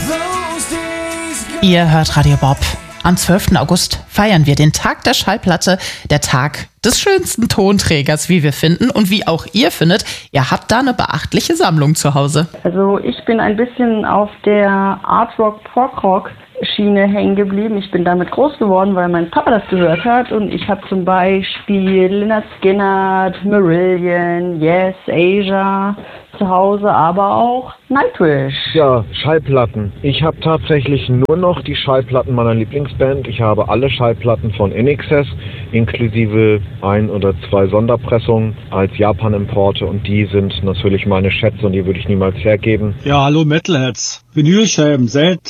Ihr hört Radio Bob. Am 12. August feiern wir den Tag der Schallplatte, der Tag des schönsten Tonträgers, wie wir finden und wie auch ihr findet. Ihr habt da eine beachtliche Sammlung zu Hause. Also ich bin ein bisschen auf der Art Rock, Prog Rock Schiene hängen geblieben. Ich bin damit groß geworden, weil mein Papa das gehört hat und ich habe zum Beispiel Lynyrd Skynyrd, Marillion, Yes, Asia zu Hause, aber auch Nightwish. Ja, Schallplatten. Ich habe tatsächlich nur noch die Schallplatten meiner Lieblingsband. Ich habe alle Schallplatten von INXS, inklusive 1 oder 2 Sonderpressungen als Japan-Importe und die sind natürlich meine Schätze und die würde ich niemals hergeben. Ja, hallo Metalheads. Vinylscheiben. Seit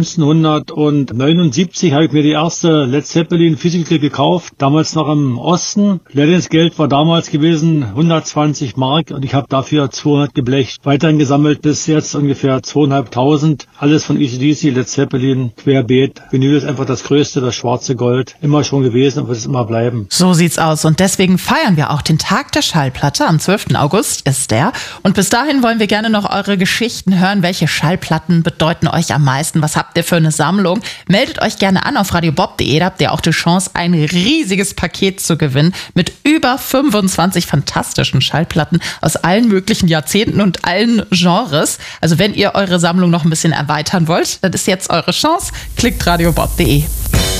1979 habe ich mir die erste Led Zeppelin Physical gekauft, damals noch im Osten. Lehrlingsgeld war damals gewesen 120 Mark und ich habe dafür 200 geblecht. Weiterhin gesammelt bis jetzt ungefähr 2500. Alles von AC/DC, Led Zeppelin, querbeet. Vinyl ist einfach das Größte, das schwarze Gold. Immer schon gewesen und wird es immer bleiben. So sieht's aus und deswegen feiern wir auch den Tag der Schallplatte. Am 12. August ist der. Und bis dahin wollen wir gerne noch eure Geschichten hören. Welche Schallplatten bedeuten euch am meisten? Was habt ihr für eine Sammlung? Meldet euch gerne an auf radiobob.de. Da habt ihr auch die Chance, ein riesiges Paket zu gewinnen mit über 25 fantastischen Schallplatten aus allen möglichen Jahrzehnten und allen Genres. Also wenn ihr eure Sammlung noch ein bisschen erweitern wollt, dann ist jetzt eure Chance. Klickt radiobob.de.